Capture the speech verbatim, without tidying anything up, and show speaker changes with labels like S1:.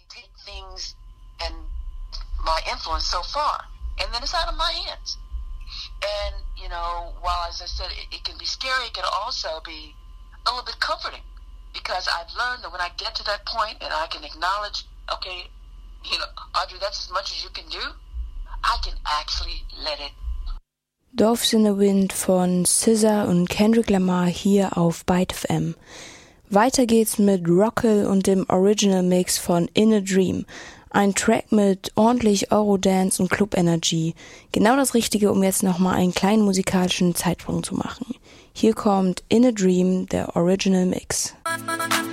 S1: take things and my influence so far, and then it's out of my hands. And, you know, while, as I said, it, it can be scary, it can also be a little bit comforting, because I've learned that when I get to that point and I can acknowledge, okay, you know, Audrey, that's as much as you can do, I can actually let it.
S2: Doves in the Wind von S Z A und Kendrick Lamar hier auf Byte F M. Weiter geht's mit Rockel und dem Original Mix von In a Dream. Ein Track mit ordentlich Eurodance und Club Energy. Genau das Richtige, um jetzt nochmal einen kleinen musikalischen Zeitsprung zu machen. Hier kommt In a Dream, der Original Mix.